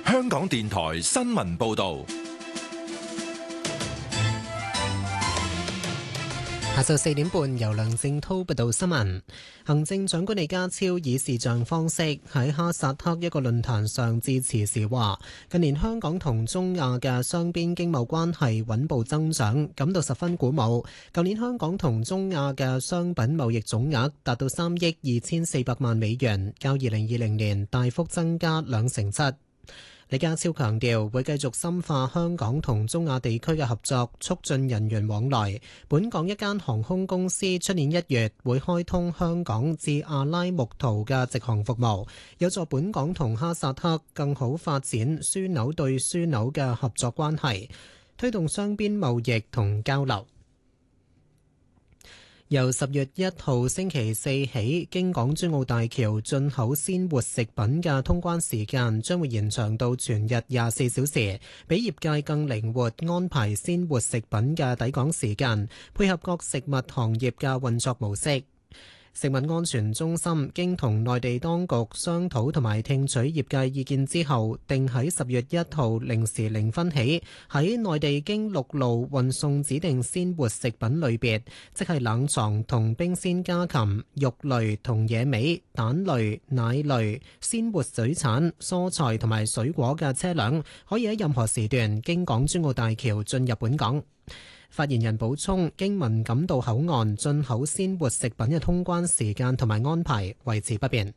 香港電台新聞報道。 下晝4點半，由梁正滔報道新聞。行政長官李家超以視像方式喺哈薩克一個論壇上致辭時話，近年香港同中亞嘅雙邊經貿關係穩步增長，感到十分鼓舞。舊年香港同中亞嘅商品貿易總額達到3億2400萬美元，較2020年大幅增加7%。李家超強調會繼續深化香港同中亞地區嘅合作，促進人員往來。本港一間航空公司出年1月會開通香港至阿拉木圖嘅直航服務，有助本港同哈薩克更好發展樞紐對樞紐嘅合作關係，推動雙邊貿易同交流。由10月1號星期四起，經港珠澳大橋進口鮮活食品嘅通關時間將會延長到全日24小時，俾業界更靈活安排鮮活食品嘅抵港時間，配合各食物行業嘅運作模式。食物安全中心經同內地當局商討同埋聽取業界意見之後，定喺10月1號0時0分起，喺內地經陸路運送指定鮮活食品類別，即係冷藏同冰鮮家禽、肉類同野味、蛋類、奶類、鮮活水產、蔬菜同埋水果嘅車輛，可以喺任何時段經港珠澳大橋進入本港。發言人補充，經文錦渡口岸進口鮮活食品嘅通關時間同埋安排維持不變。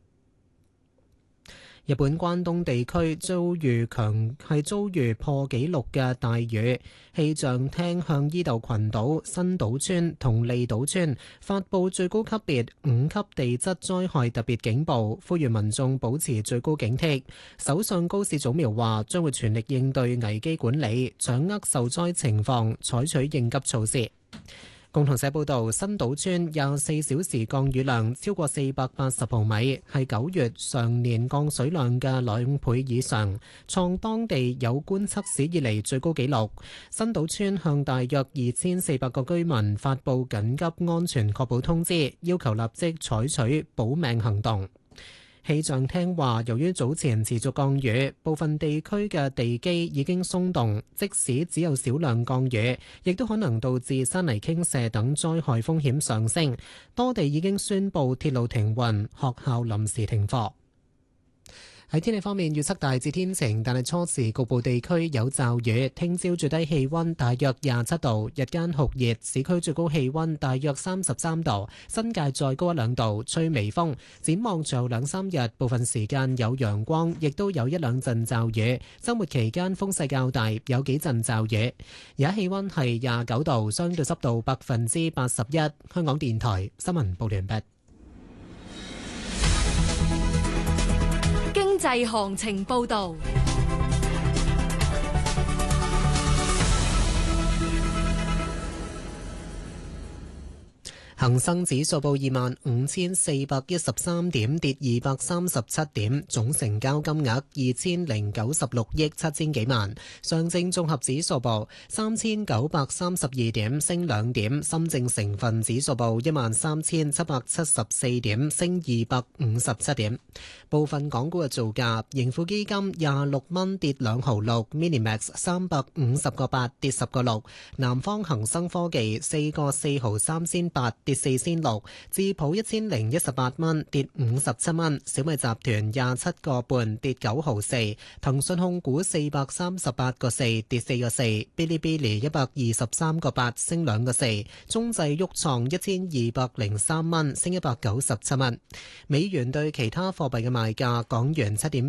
日本關東地區遭遇破紀錄嘅大雨，氣象廳向伊豆群島、新島村同利島村發布最高級別5級地質災害特別警報，呼籲民眾保持最高警惕。首相高市早苗話將會全力應對危機管理，掌握受災情況，採取應急措施。共同社報道，新島村24小時降雨量超過480毫米，係9月常年降水量嘅2倍以上，創當地有觀測史以嚟最高紀錄。新島村向大約2400個居民發布緊急安全確保通知，要求立即採取保命行動。氣象廳話，由於早前持續降雨，部分地區嘅地基已經鬆動，即使只有少量降雨，亦都可能導致山泥傾瀉等災害風險上升。多地已經宣布鐵路停運，學校臨時停課。喺天氣方面，預測大致天晴，但係初時局部地區有驟雨。聽朝最低氣溫大約27度，日間酷熱，市區最高氣溫大約33度，新界再高1-2度，吹微風。展望最後2-3日，部分時間有陽光，亦都有1-2陣驟雨。週末期間風勢較大，有幾陣驟雨。而家氣溫係29度，相對濕度81%。香港電台新聞報完畢。 經濟行情報道。恒生指數報25,413點，跌237點，總成交金額2096億7千幾萬。上證綜合指數報3932點，升2點。深證成分指數報13,774點，升257點。部分港股嘅造價：盈富基金26蚊跌2毫6 ，Minimax 350個8跌10個6，南方恒生科技4個4毫3仙8跌4仙6，智普1018蚊跌57蚊，小米集團27個半跌9毫4，騰訊控股438個4跌4個4，嗶哩嗶哩123個8升2個4，中製旭創1203蚊升197蚊。美元對其他貨幣嘅賣價：港元7點